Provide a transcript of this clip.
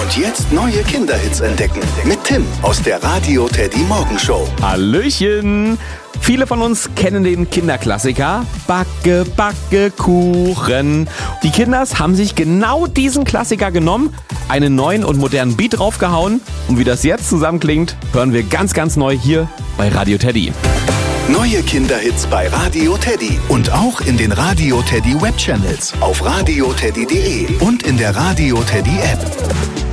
Und jetzt neue Kinderhits entdecken. Mit Tim aus der Radio Teddy Morgenshow. Hallöchen! Viele von uns kennen den Kinderklassiker Backe, Backe, Kuchen. Die Kinders haben sich genau diesen Klassiker genommen, einen neuen und modernen Beat draufgehauen. Und wie das jetzt zusammen klingt, hören wir ganz, ganz neu hier bei Radio Teddy. Neue Kinderhits bei Radio Teddy. Und auch in den Radio Teddy Webchannels auf radioteddy.de und in der Radio Teddy App.